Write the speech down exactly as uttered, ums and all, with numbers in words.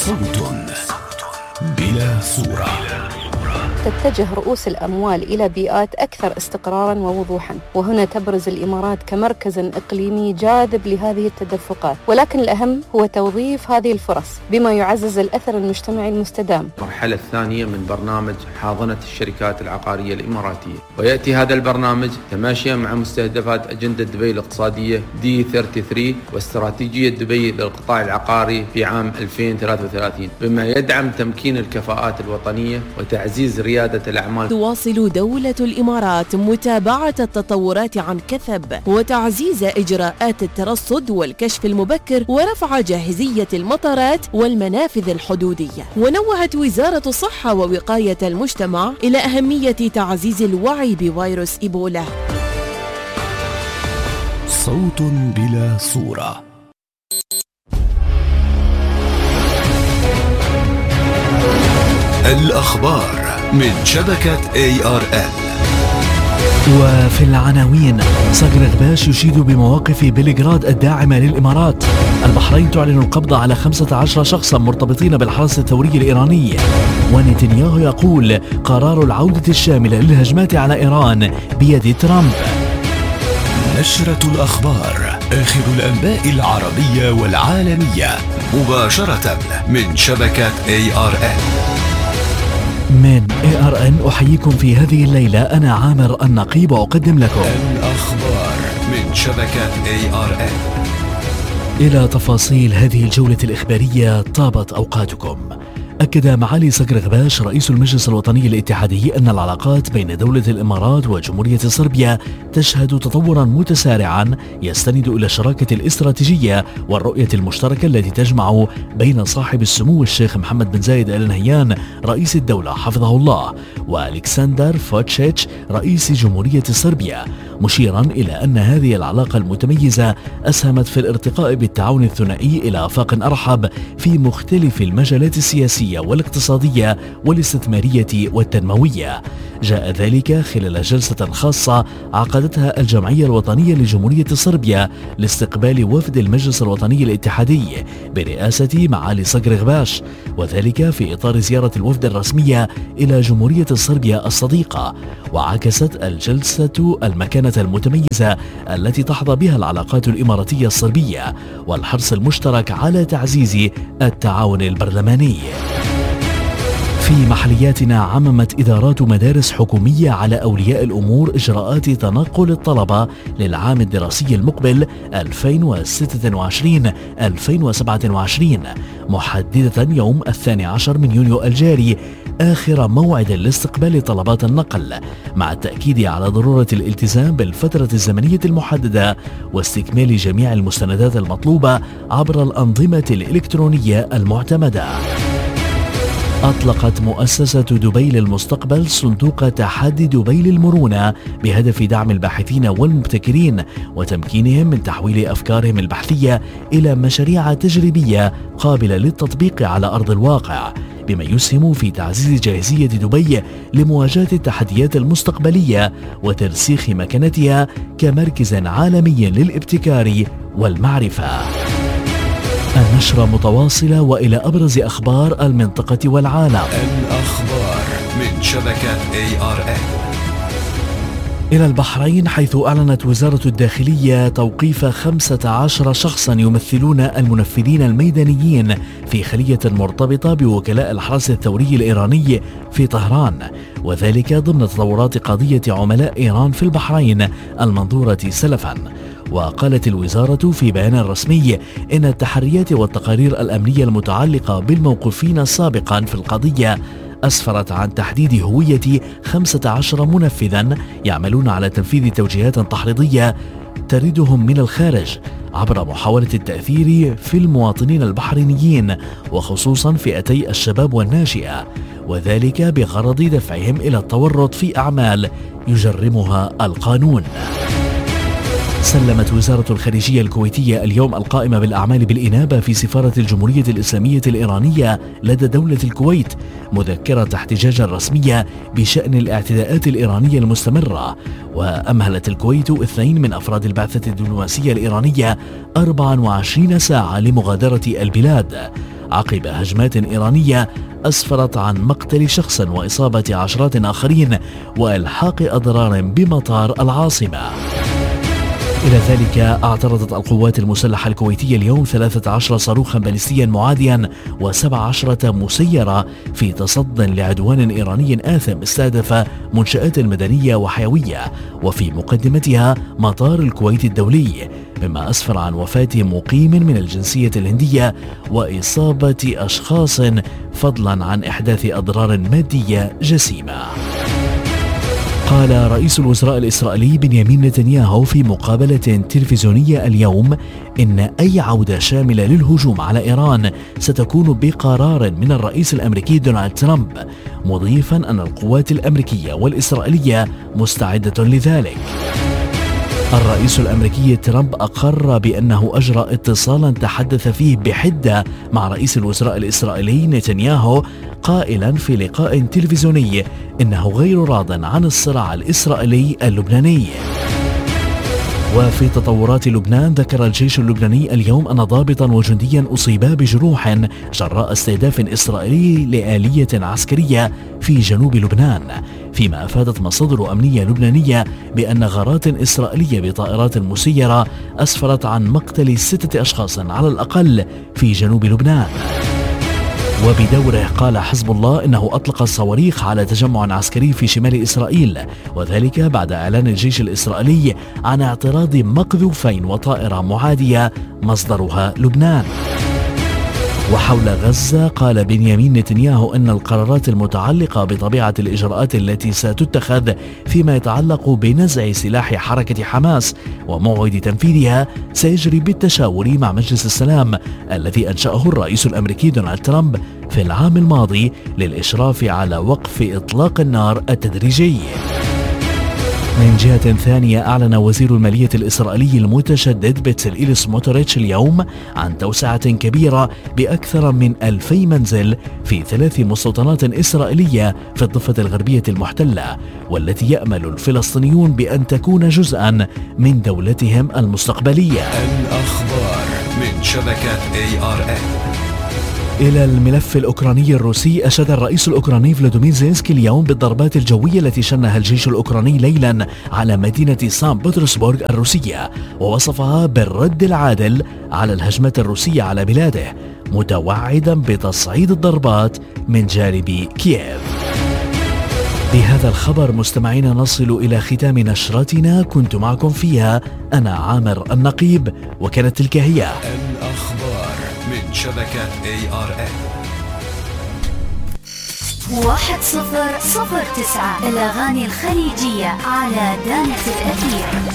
صوت بلا صورة. تتجه رؤوس الأموال إلى بيئات أكثر استقراراً ووضوحاً، وهنا تبرز الإمارات كمركز إقليمي جاذب لهذه التدفقات، ولكن الأهم هو توظيف هذه الفرص بما يعزز الأثر المجتمعي المستدام. المرحلة الثانية من برنامج حاضنة الشركات العقارية الإماراتية، ويأتي هذا البرنامج تماشيا مع مستهدفات أجندة دبي الاقتصادية دي ثلاثة وثلاثين واستراتيجية دبي للقطاع العقاري في عام ألفين وثلاثة وثلاثين، بما يدعم تمكين الكفاءات الوطنية وتعزيز ريادة الأعمال. تواصل دولة الإمارات متابعة التطورات عن كثب وتعزيز إجراءات الترصد والكشف المبكر ورفع جاهزية المطارات والمنافذ الحدودية. ونوهت وزارة الصحة ووقاية المجتمع إلى أهمية تعزيز الوعي بفيروس إيبولا. صوت بلا صورة. الأخبار من شبكة إيه آر إل. وفي العناوين: صقر غباش يشيد بمواقف بلغراد الداعمة للإمارات. البحرين تعلن القبض على خمسة عشر شخصا مرتبطين بالحرس الثوري الإيراني. ونتنياهو يقول قرار العودة الشاملة للهجمات على إيران بيد ترامب. نشرة الأخبار، آخر الأنباء العربية والعالمية مباشرة من شبكة إيه آر إل. من إيه آر إن أحييكم في هذه الليلة، أنا عامر النقيب وأقدم لكم الأخبار من شبكة إيه آر إن. إلى تفاصيل هذه الجولة الإخبارية، طابت أوقاتكم. أكد معالي صقر غباش رئيس المجلس الوطني الاتحادي أن العلاقات بين دولة الإمارات وجمهورية صربيا تشهد تطورا متسارعا يستند إلى الشراكة الاستراتيجية والرؤية المشتركة التي تجمع بين صاحب السمو الشيخ محمد بن زايد آل نهيان رئيس الدولة حفظه الله وألكسندر فوتشيتش رئيس جمهورية صربيا، مشيرا إلى أن هذه العلاقة المتميزة أسهمت في الارتقاء بالتعاون الثنائي إلى آفاق أرحب في مختلف المجالات السياسية والاقتصادية والاستثمارية والتنموية. جاء ذلك خلال جلسة خاصة عقدتها الجمعية الوطنية لجمهورية صربيا لاستقبال وفد المجلس الوطني الاتحادي برئاسة معالي صقر غباش، وذلك في إطار زيارة الوفد الرسمية إلى جمهورية صربيا الصديقة. وعكست الجلسة المكانة المتميزة التي تحظى بها العلاقات الإماراتية الصربية والحرص المشترك على تعزيز التعاون البرلماني. في محلياتنا، عممت إدارات مدارس حكومية على أولياء الأمور إجراءات تنقل الطلبة للعام الدراسي المقبل ألفين وستة وعشرين ألفين وسبعة وعشرين، محددة يوم الثاني عشر من يونيو الجاري آخر موعد لاستقبال طلبات النقل، مع التأكيد على ضرورة الالتزام بالفترة الزمنية المحددة واستكمال جميع المستندات المطلوبة عبر الأنظمة الإلكترونية المعتمدة. أطلقت مؤسسة دبي للمستقبل صندوق تحدي دبي للمرونة بهدف دعم الباحثين والمبتكرين وتمكينهم من تحويل أفكارهم البحثية إلى مشاريع تجريبية قابلة للتطبيق على أرض الواقع، بما يسهم في تعزيز جاهزية دبي لمواجهة التحديات المستقبلية وترسيخ مكانتها كمركز عالمي للابتكار والمعرفة. النشرة متواصلة وإلى أبرز أخبار المنطقة والعالم. الأخبار من شبكة إيه آر إل. إلى البحرين، حيث أعلنت وزارة الداخلية توقيف خمسة عشر شخصا يمثلون المنفذين الميدانيين في خلية مرتبطة بوكلاء الحرس الثوري الإيراني في طهران، وذلك ضمن تطورات قضية عملاء إيران في البحرين المنظورة سلفا. وقالت الوزارة في بيان رسمي إن التحريات والتقارير الأمنية المتعلقة بالموقوفين سابقا في القضية أسفرت عن تحديد هوية خمسة عشر منفذا يعملون على تنفيذ توجيهات تحريضية تردهم من الخارج عبر محاولة التأثير في المواطنين البحرينيين، وخصوصا فئتي الشباب والناشئة، وذلك بغرض دفعهم إلى التورط في أعمال يجرمها القانون. سلمت وزارة الخارجية الكويتية اليوم القائمة بالأعمال بالإنابة في سفارة الجمهورية الإسلامية الإيرانية لدى دولة الكويت مذكرة احتجاجا رسمية بشأن الاعتداءات الإيرانية المستمرة. وأمهلت الكويت اثنين من أفراد البعثة الدبلوماسية الإيرانية أربع وعشرين ساعة لمغادرة البلاد. عقب هجمات إيرانية أسفرت عن مقتل شخص وإصابة عشرات آخرين وإلحاق أضرار بمطار العاصمة. إلى ذلك اعترضت القوات المسلحة الكويتية اليوم ثلاثة عشر صاروخا باليستيا معاديا وسبع عشرة مسيرة في تصد لعدوان إيراني آثم استهدف منشآت مدنية وحيوية وفي مقدمتها مطار الكويت الدولي، مما أسفر عن وفاة مقيم من الجنسية الهندية وإصابة أشخاص فضلا عن إحداث أضرار مادية جسيمة. قال رئيس الوزراء الإسرائيلي بنيامين نتنياهو في مقابلة تلفزيونية اليوم إن أي عودة شاملة للهجوم على إيران ستكون بقرار من الرئيس الأمريكي دونالد ترامب، مضيفا أن القوات الأمريكية والإسرائيلية مستعدة لذلك. الرئيس الأمريكي ترامب أقر بأنه أجرى اتصالا تحدث فيه بحدة مع رئيس الوزراء الإسرائيلي نتنياهو، قائلا في لقاء تلفزيوني إنه غير راض عن الصراع الإسرائيلي اللبناني. وفي تطورات لبنان، ذكر الجيش اللبناني اليوم أن ضابطا وجنديا أصيبا بجروح جراء استهداف إسرائيلي لآلية عسكرية في جنوب لبنان، فيما أفادت مصادر أمنية لبنانية بأن غارات إسرائيلية بطائرات مسيرة أسفرت عن مقتل ستة أشخاص على الأقل في جنوب لبنان. وبدوره قال حزب الله إنه أطلق الصواريخ على تجمع عسكري في شمال إسرائيل، وذلك بعد إعلان الجيش الإسرائيلي عن اعتراض مقذوفين وطائرة معادية مصدرها لبنان. وحول غزة، قال بنيامين نتنياهو أن القرارات المتعلقة بطبيعة الإجراءات التي ستتخذ فيما يتعلق بنزع سلاح حركة حماس وموعد تنفيذها سيجري بالتشاور مع مجلس السلام الذي أنشأه الرئيس الأمريكي دونالد ترامب في العام الماضي للإشراف على وقف إطلاق النار التدريجي. من جهة ثانية، أعلن وزير المالية الإسرائيلي المتشدد بتسليل سموتريتش اليوم عن توسعة كبيرة بأكثر من ألفي منزل في ثلاث مستوطنات إسرائيلية في الضفة الغربية المحتلة، والتي يأمل الفلسطينيون بأن تكون جزءا من دولتهم المستقبلية. الأخبار من شبكة إيه آر إن. إلى الملف الأوكراني الروسي، أشاد الرئيس الأوكراني فلاديمير زيلينسكي اليوم بالضربات الجوية التي شنها الجيش الأوكراني ليلا على مدينة سان بطرسبورغ الروسية، ووصفها بالرد العادل على الهجمات الروسية على بلاده، متوعدا بتصعيد الضربات من جانب كييف. بهذا الخبر مستمعينا نصل إلى ختام نشرتنا، كنت معكم فيها أنا عامر النقيب، وكانت تلك هي الأخبار من شبكة إيه آر إن. واحد صفر صفر تسعة الأغاني الخليجية على دانة الأثير.